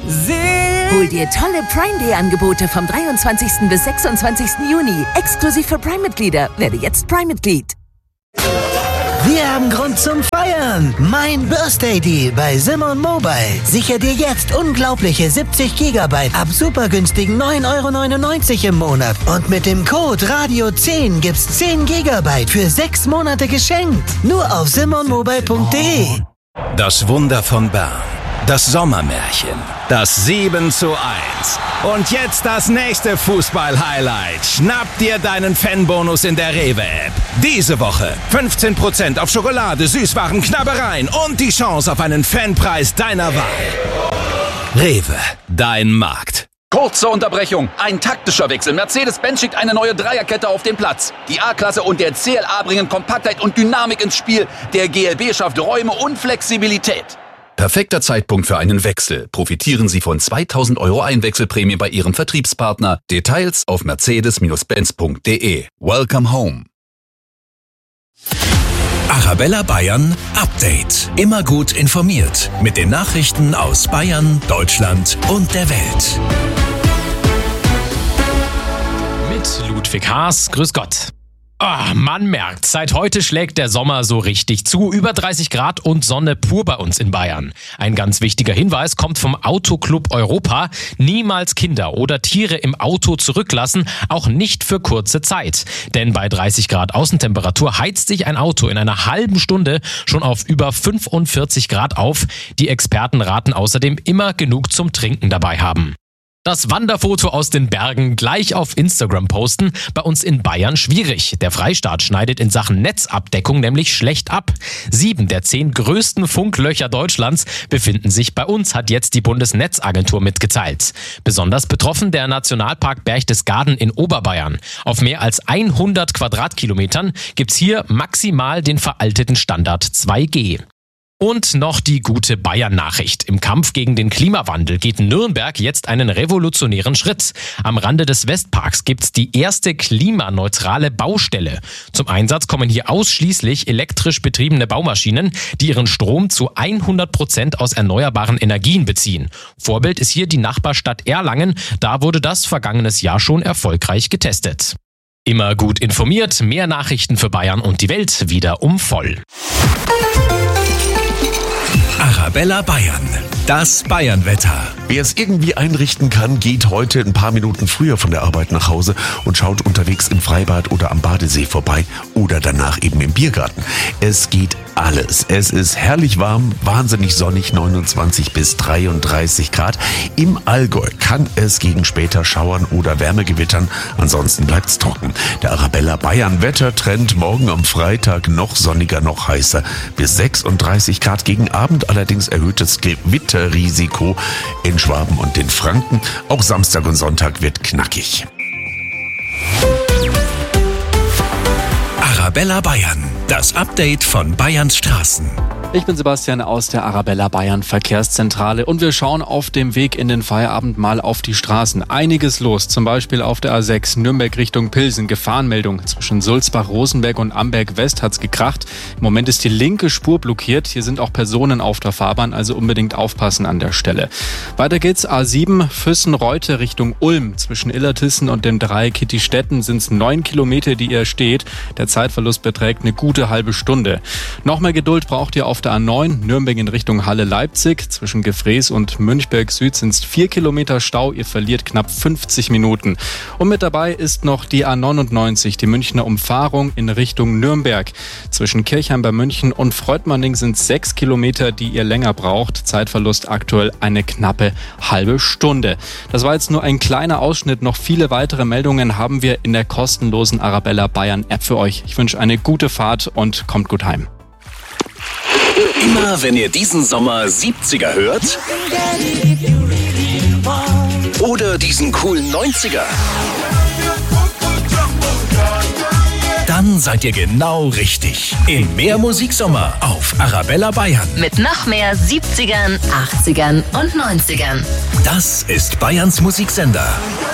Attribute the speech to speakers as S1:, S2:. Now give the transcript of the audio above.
S1: Hol dir tolle Prime Day Angebote vom 23. bis 26. Juni. Exklusiv für Prime-Mitglieder. Werde jetzt Prime-Mitglied.
S2: Wir haben Grund zum Feiern. Mein Birthday Deal bei Simon Mobile. Sichere dir jetzt unglaubliche 70 GB ab super günstigen 9,99 € im Monat. Und mit dem Code RADIO10 gibt's 10 GB für 6 Monate geschenkt. Nur auf simonmobile.de.
S3: Das Wunder von Bern. Das Sommermärchen. Das 7:1. Und jetzt das nächste Fußball-Highlight. Schnapp dir deinen Fanbonus in der Rewe-App. Diese Woche 15% auf Schokolade, Süßwaren, Knabbereien und die Chance auf einen Fanpreis deiner Wahl. Rewe, dein Markt.
S4: Kurze Unterbrechung, ein taktischer Wechsel. Mercedes-Benz schickt eine neue Dreierkette auf den Platz. Die A-Klasse und der CLA bringen Kompaktheit und Dynamik ins Spiel. Der GLB schafft Räume und Flexibilität.
S5: Perfekter Zeitpunkt für einen Wechsel. Profitieren Sie von 2.000 € Einwechselprämie bei Ihrem Vertriebspartner. Details auf mercedes-benz.de. Welcome home.
S3: Arabella Bayern Update. Immer gut informiert mit den Nachrichten aus Bayern, Deutschland und der Welt.
S6: Mit Ludwig Haas. Grüß Gott. Man merkt, seit heute schlägt der Sommer so richtig zu. Über 30 Grad und Sonne pur bei uns in Bayern. Ein ganz wichtiger Hinweis kommt vom Autoclub Europa. Niemals Kinder oder Tiere im Auto zurücklassen, auch nicht für kurze Zeit. Denn bei 30 Grad Außentemperatur heizt sich ein Auto in einer halben Stunde schon auf über 45 Grad auf. Die Experten raten außerdem immer genug zum Trinken dabei haben. Das Wanderfoto aus den Bergen gleich auf Instagram posten, bei uns in Bayern schwierig. Der Freistaat schneidet in Sachen Netzabdeckung nämlich schlecht ab. 7 der 10 größten Funklöcher Deutschlands befinden sich bei uns, hat jetzt die Bundesnetzagentur mitgeteilt. Besonders betroffen der Nationalpark Berchtesgaden in Oberbayern. Auf mehr als 100 Quadratkilometern gibt's hier maximal den veralteten Standard 2G. Und noch die gute Bayern-Nachricht. Im Kampf gegen den Klimawandel geht Nürnberg jetzt einen revolutionären Schritt. Am Rande des Westparks gibt's die erste klimaneutrale Baustelle. Zum Einsatz kommen hier ausschließlich elektrisch betriebene Baumaschinen, die ihren Strom zu 100% aus erneuerbaren Energien beziehen. Vorbild ist hier die Nachbarstadt Erlangen. Da wurde das vergangenes Jahr schon erfolgreich getestet. Immer gut informiert, mehr Nachrichten für Bayern und die Welt wieder um voll.
S3: Arabella Bayern, das Bayernwetter.
S7: Wer es irgendwie einrichten kann, geht heute ein paar Minuten früher von der Arbeit nach Hause und schaut unterwegs im Freibad oder am Badesee vorbei oder danach eben im Biergarten. Es geht alles. Es ist herrlich warm, wahnsinnig sonnig, 29 bis 33 Grad. Im Allgäu kann es gegen später schauern oder Wärmegewittern, ansonsten bleibt's trocken. Der Arabella Bayern Wettertrend morgen am Freitag noch sonniger, noch heißer bis 36 Grad. Gegen Abend allerdings erhöhtes Gewitterrisiko in Schwaben und den Franken. Auch Samstag und Sonntag wird knackig.
S3: Arabella Bayern, das Update von Bayerns Straßen.
S8: Ich bin Sebastian aus der Arabella Bayern Verkehrszentrale und wir schauen auf dem Weg in den Feierabend mal auf die Straßen. Einiges los, zum Beispiel auf der A6 Nürnberg Richtung Pilsen. Gefahrenmeldung zwischen Sulzbach, Rosenberg und Amberg West hat's gekracht. Im Moment ist die linke Spur blockiert. Hier sind auch Personen auf der Fahrbahn, also unbedingt aufpassen an der Stelle. Weiter geht's A7 Füssen-Reute Richtung Ulm. Zwischen Illertissen und dem Dreieck Kittistetten sind's 9 Kilometer, die ihr steht. Der Zeitverlust beträgt eine gute halbe Stunde. Noch mehr Geduld braucht ihr auf der A9 Nürnberg in Richtung Halle-Leipzig. Zwischen Gefrees und Münchberg Süd sind es 4 Kilometer Stau. Ihr verliert knapp 50 Minuten. Und mit dabei ist noch die A99, die Münchner Umfahrung in Richtung Nürnberg. Zwischen Kirchheim bei München und Freudmanning sind es 6 Kilometer, die ihr länger braucht. Zeitverlust aktuell eine knappe halbe Stunde. Das war jetzt nur ein kleiner Ausschnitt. Noch viele weitere Meldungen haben wir in der kostenlosen Arabella Bayern App für euch. Ich wünsche eine gute Fahrt und kommt gut heim.
S3: Immer wenn ihr diesen Sommer 70er hört oder diesen coolen 90er, dann seid ihr genau richtig. Im Mehr Musiksommer auf Arabella Bayern.
S1: Mit noch mehr 70ern, 80ern und 90ern.
S3: Das ist Bayerns Musiksender.